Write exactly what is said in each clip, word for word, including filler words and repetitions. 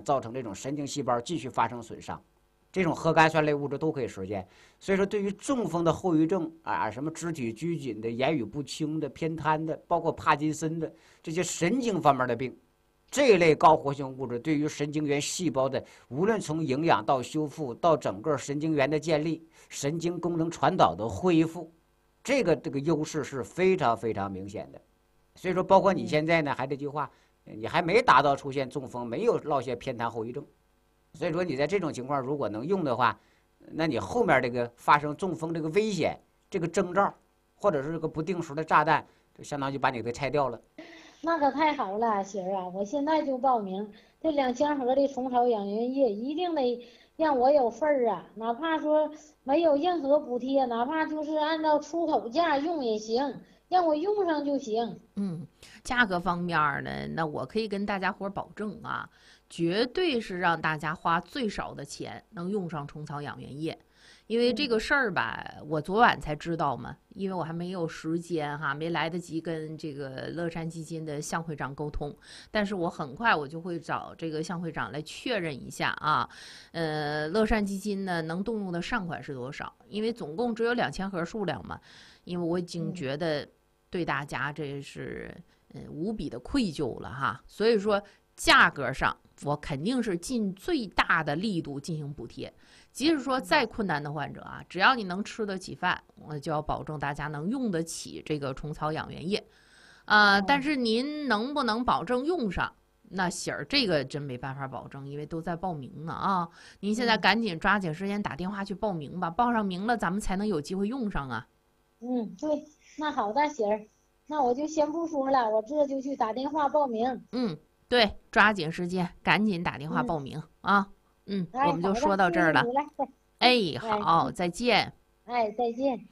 造成这种神经细胞继续发生损伤。这种核苷酸类物质都可以实现。所以说，对于中风的后遗症啊，什么肢体拘谨的、言语不清的、偏瘫的，包括帕金森的这些神经方面的病，这一类高活性物质对于神经元细胞的，无论从营养到修复，到整个神经元的建立、神经功能传导的恢复，这个这个优势是非常非常明显的。所以说，包括你现在呢，还这句话，你还没达到出现中风，没有落下偏瘫后遗症。所以说，你在这种情况如果能用的话，那你后面这个发生中风这个危险、这个征兆，或者是这个不定时的炸弹，就相当于把你给拆掉了。 那可太好了，媳妇啊！我现在就报名这两千盒的虫草养元液，一定得让我有份儿啊！哪怕说没有任何补贴，哪怕就是按照出口价用也行，让我用上就行。 嗯，价格方面呢，那我可以跟大家伙保证啊，绝对是让大家花最少的钱能用上虫草养元液。因为这个事儿吧，我昨晚才知道嘛，因为我还没有时间哈，没来得及跟这个乐山基金的向会长沟通，但是我很快我就会找这个向会长来确认一下啊，呃，乐山基金呢能动用的善款是多少？因为总共只有两千盒数量嘛，因为我已经觉得对大家这是嗯无比的愧疚了哈，所以说价格上我肯定是尽最大的力度进行补贴。即使说再困难的患者啊，只要你能吃得起饭，我就要保证大家能用得起这个虫草养元液，啊、呃，但是您能不能保证用上？那喜儿这个真没办法保证，因为都在报名呢啊！您现在赶紧抓紧时间打电话去报名吧，报上名了咱们才能有机会用上啊。 嗯，对，那好的，喜儿，那我就先不说了，我这就去打电话报名。 嗯，对，抓紧时间，赶紧打电话报名、嗯、啊。嗯，我们就说到这儿了。哎，好，再见。 哎，再见。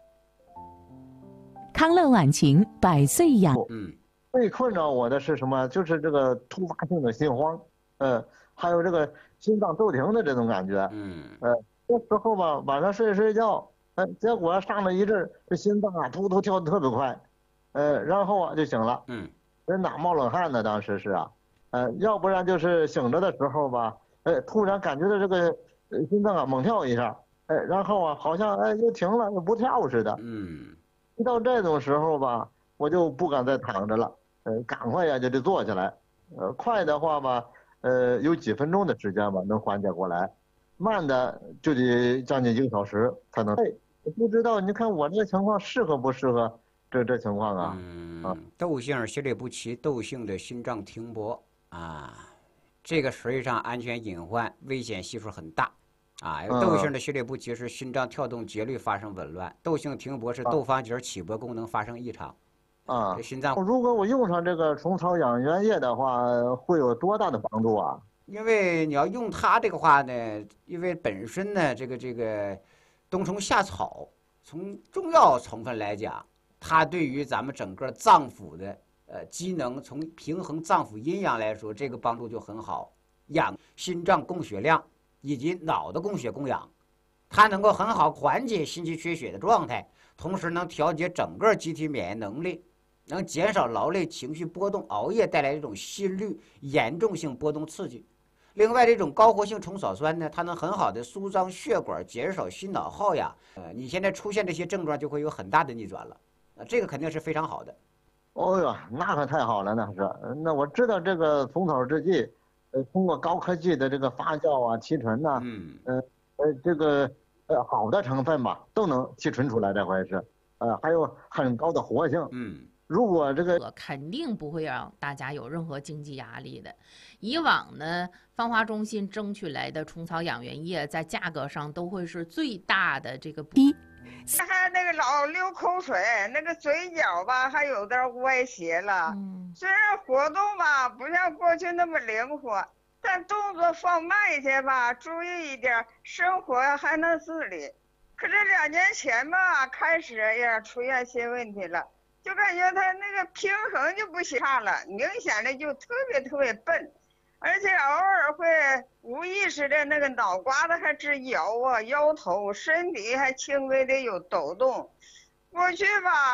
康乐晚晴百岁养。 嗯，最困扰我的是什么？就是这个突发性的心慌，嗯，还有这个心脏骤停的这种感觉。 嗯， 呃，这时候吧，晚上睡睡觉，哎，结果上了一阵，这心脏啊突突跳得特别快，呃，然后啊就醒了。 嗯， 人哪冒冷汗呢？当时是啊，呃，要不然就是醒着的时候吧。哎，突然感觉到这个心脏啊猛跳一下，哎，然后啊好像哎又停了又不跳似的。 嗯， 一到这种时候吧，我就不敢再躺着了，呃，赶快呀就得坐起来。呃，快的话吧，呃，有几分钟的时间吧能缓解过来，慢的就得将近一个小时才能。哎，不知道你看我这个情况适合不适合这这情况啊？ 嗯，啊，窦性心律不齐，窦性的心脏停泊啊。这个实际上安全隐患危险系数很大，啊，窦性的心律不齐是心脏跳动节律发生紊乱，窦性停泊是窦房结起搏功能发生异常， 啊， 心脏。 如果我用上这个虫草养元液的话，会有多大的帮助啊？ 因为你要用它这个话呢，因为本身呢，这个这个冬虫夏草从中药成分来讲，它对于咱们整个脏腑的。呃，机能从平衡脏腑阴阳来说，这个帮助就很好，养心脏供血量以及脑的供血供氧，它能够很好缓解心肌缺血的状态，同时能调节整个机体免疫能力，能减少劳累、情绪波动、熬夜带来这种心率严重性波动刺激。另外，这种高活性虫草酸呢，它能很好的舒张血管，减少心脑耗氧。呃，你现在出现这些症状就会有很大的逆转了，呃，这个肯定是非常好的。 哦哟，那可太好了，那是。那我知道这个虫草制剂，呃，通过高科技的这个发酵啊、提纯呐， 嗯， 呃呃，这个呃好的成分吧，都能提纯出来，这回是，呃，还有很高的活性。 嗯， 如果这个肯定不会让大家有任何经济压力的。以往呢，芳华中心争取来的虫草养元液，在价格上都会是最大的这个一。 还那个老流口水，那个嘴角吧还有点歪斜了。嗯，虽然活动吧不像过去那么灵活，但动作放慢一些吧，注意一点，生活还能自理。可是两年前吧，开始也出现些问题了，就感觉他那个平衡就不行了，明显的就特别特别笨。而且偶尔会无意识的那个脑瓜子还直摇啊，摇头，身体还轻微的有抖动。过去吧，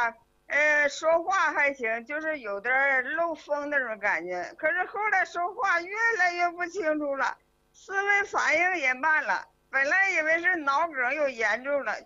呃，说话还行，就是有点漏风那种感觉。可是后来说话越来越不清楚了，思维反应也慢了。本来以为是脑梗又严重了，